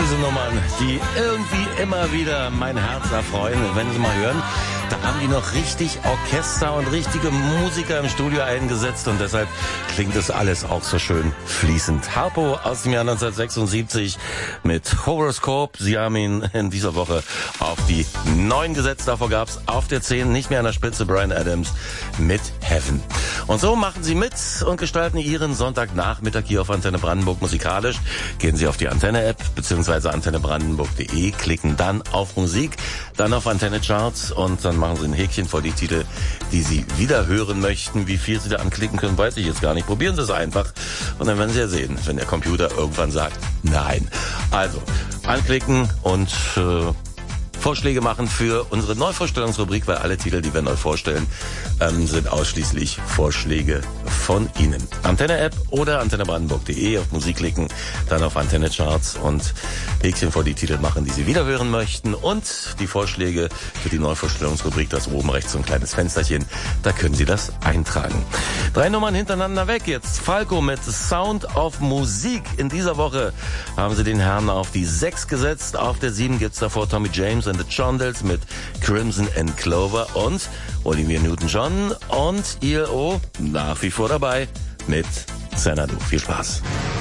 diese Nummern, die irgendwie immer wieder mein Herz erfreuen. Wenn Sie mal hören, da haben die noch richtig Orchester und richtige Musiker im Studio eingesetzt und deshalb klingt das alles auch so schön fließend. Harpo aus dem Jahr 1976 mit Horoscope. Sie haben ihn in dieser Woche auf die 9 gesetzt. Davor gab es auf der 10 nicht mehr an der Spitze Bryan Adams mit Heaven. Und so machen Sie mit und gestalten Ihren Sonntagnachmittag hier auf Antenne Brandenburg musikalisch. Gehen Sie auf die Antenne-App bzw. antennebrandenburg.de, klicken dann auf Musik, dann auf Antenne Charts und dann machen Sie ein Häkchen vor die Titel, die Sie wieder hören möchten. Wie viel Sie da anklicken können, weiß ich jetzt gar nicht. Probieren Sie es einfach und dann werden Sie ja sehen, wenn der Computer irgendwann sagt, nein. Also, anklicken und Vorschläge machen für unsere Neuvorstellungsrubrik, weil alle Titel, die wir neu vorstellen, sind ausschließlich Vorschläge von Ihnen. Antenne-App oder antennebrandenburg.de, auf Musik klicken, dann auf Antenne Charts und Häkchen vor die Titel machen, die Sie wieder hören möchten und die Vorschläge für die Neuvorstellungsrubrik, das oben rechts so ein kleines Fensterchen, da können Sie das eintragen. 3 Nummern hintereinander weg jetzt. Falco mit Sound of Musik. In dieser Woche haben Sie den Herrn auf die 6 gesetzt. Auf der 7 gibt's davor Tommy James and the Chondels mit Crimson and Clover und Olivia Newton-John und ILO nach wie vor dabei mit Xanadu. Viel Spaß.